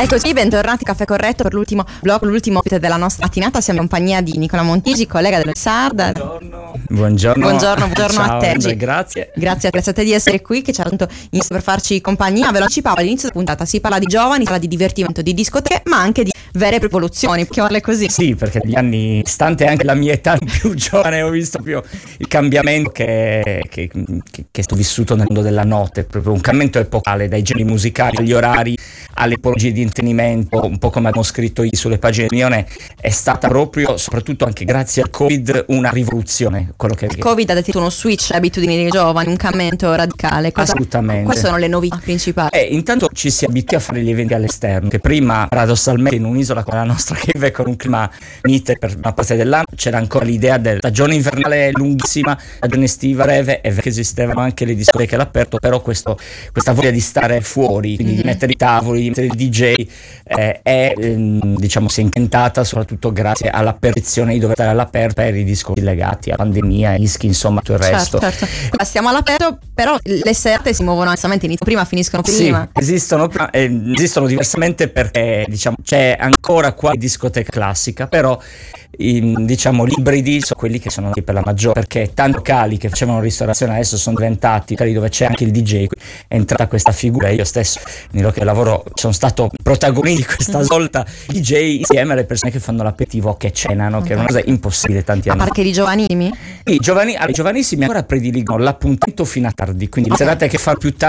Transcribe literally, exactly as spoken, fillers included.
Eccoci, bentornati a Caffè Corretto per l'ultimo blocco, l'ultimo ospite della nostra mattinata. Siamo in compagnia di Nicola Montigi, collega dello Sarda. Buongiorno. Buongiorno. Buongiorno, buongiorno Ciao, a te. Andre, grazie. Grazie, grazie a te di essere qui, che ci ha appunto iniziato per farci compagnia. Ve lo anticipavo all'inizio della puntata, si parla di giovani, si parla di divertimento, di discoteche, ma anche di vere rivoluzioni, chiamarle così. Sì, perché negli anni, stante anche la mia età più giovane, ho visto più il cambiamento che, che, che, che sto vissuto nel mondo della notte, proprio un cambiamento epocale, dai generi musicali agli orari, alle tipologie di intrattenimento, un po' come abbiamo scritto io sulle pagine di Mione. È stata proprio, soprattutto anche grazie al Covid, una rivoluzione. Quello che il Covid ha detto uno switch, abitudini dei giovani, un cambiamento radicale. Cosa, assolutamente. Quali sono le novità principali? Eh, intanto ci si abitua a fare gli eventi all'esterno, che prima paradossalmente in un'isola come la nostra, che vive con un clima mite per una parte dell'anno, c'era ancora l'idea della stagione invernale lunghissima, stagione estiva breve, e che esistevano anche le discoteche all'aperto, però questo, questa voglia di stare fuori, quindi mm-hmm. di mettere i tavoli, di mettere il D J, eh, è ehm, diciamo si è incantata soprattutto grazie alla percezione di dover stare all'aperto per i discorsi legati alla pandemia, rischi, insomma tutto il resto. Certo, certo. Stiamo all'aperto, però le serate si muovono onestamente, iniziano prima, finiscono prima. Sì, esistono, eh, esistono diversamente perché diciamo c'è ancora qua discoteca classica, però i, diciamo gli ibridi sono quelli che sono per la maggiore, perché tanti locali che facevano ristorazione adesso sono diventati locali dove c'è anche il D J. È entrata questa figura, io stesso nel locale lavoro sono stato protagonista di questa svolta D J insieme alle persone che fanno l'aperitivo o che cenano, okay. Che è una cosa impossibile tanti anni. A parte i giovanissimi? I giovani, i giovanissimi ancora prediligono l'appuntamento fino a tardi, quindi okay. Le serate che fanno più tardi